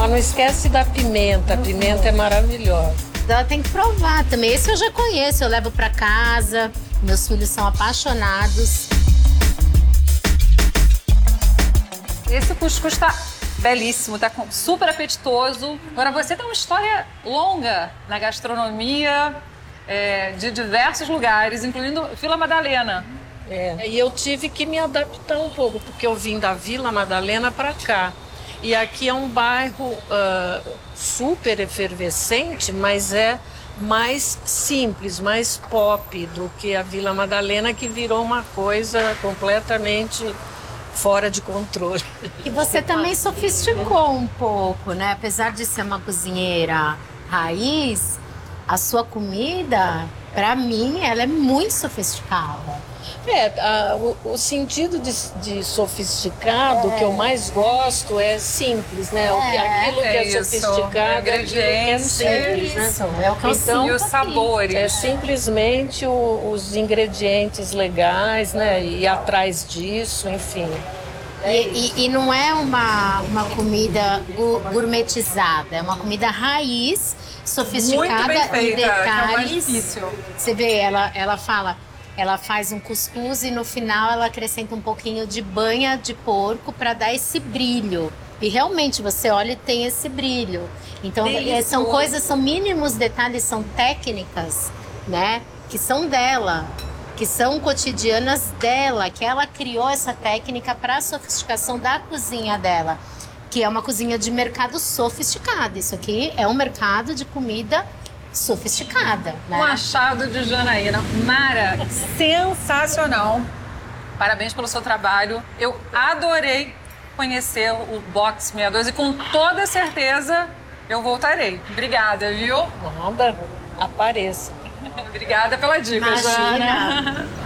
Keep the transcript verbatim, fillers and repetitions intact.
não esquece da pimenta, a pimenta é maravilhosa. Ela tem que provar também. Esse eu já conheço, eu levo pra casa. Meus filhos são apaixonados. Esse cuscuz tá belíssimo, tá super apetitoso. Agora, você tem uma história longa na gastronomia é, de diversos lugares, incluindo Vila Madalena. É, e eu tive que me adaptar um pouco, porque eu vim da Vila Madalena para cá. E aqui é um bairro uh, super efervescente, mas é mais simples, mais pop do que a Vila Madalena, que virou uma coisa completamente fora de controle. E você também sofisticou um pouco, né? Apesar de ser uma cozinheira raiz, a sua comida, para mim, ela é muito sofisticada. É, a, o, o sentido de, de sofisticado, é. que eu mais gosto, é simples, né? É, aquilo que é, é sofisticado, é, que é simples, né? É o que eu então, e os sabores. É simplesmente o, os ingredientes legais, né? E ir atrás disso, enfim. E, e, e não é uma, uma comida gourmetizada, é uma comida raiz, sofisticada. Muito bem feita, em detalhes. Que é o mais difícil. Você vê, ela, ela fala... Ela faz um cuscuz e no final ela acrescenta um pouquinho de banha de porco para dar esse brilho. E realmente você olha e tem esse brilho. Então Delicioso. São coisas, são mínimos detalhes, são técnicas, né? Que são dela, que são cotidianas dela, que ela criou essa técnica para a sofisticação da cozinha dela, que é uma cozinha de mercado sofisticado. Isso aqui é um mercado de comida sofisticada, né? Um achado de Janaína. Mara, sensacional. Parabéns pelo seu trabalho. Eu adorei conhecer o Box sessenta e dois e com toda certeza eu voltarei. Obrigada, viu? Nada, apareça. Obrigada pela dica, Imagina. Jana.